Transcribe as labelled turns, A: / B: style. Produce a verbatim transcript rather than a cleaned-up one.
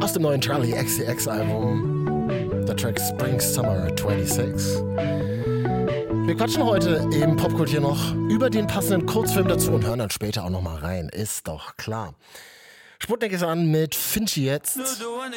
A: aus dem neuen Charlie X C X Album. Der Track Spring Summer sechsundzwanzig. Wir quatschen heute im Popkult hier noch über den passenden Kurzfilm dazu und hören dann später auch noch mal rein. Ist doch klar. Sputnik ist an mit Finchi jetzt.